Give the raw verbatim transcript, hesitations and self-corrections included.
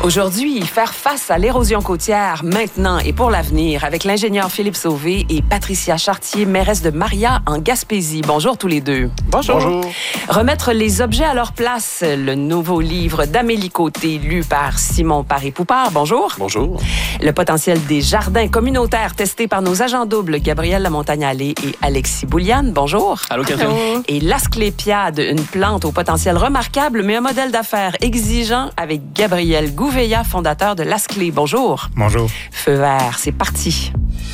Aujourd'hui, faire face à l'érosion côtière maintenant et pour l'avenir avec l'ingénieur Philippe Sauvé et Patricia Chartier, mairesse de Maria en Gaspésie. Bonjour tous les deux. Bonjour. Bonjour. Remettre les objets à leur place, le nouveau livre d'Amélie Côté, lu par Simon Paré-Poupard. Bonjour. Bonjour. Le potentiel des jardins communautaires testé par nos agents doubles Gabrielle Lamontagne-Allé et Alexis Bouliane. Bonjour. Allô, Catherine. Et l'asclépiade, une plante au potentiel remarquable, mais un modèle d'affaires exigeant avec Gabriel Gouveia, fondateur de l'Asclé. Bonjour. Bonjour. Feu vert, c'est parti.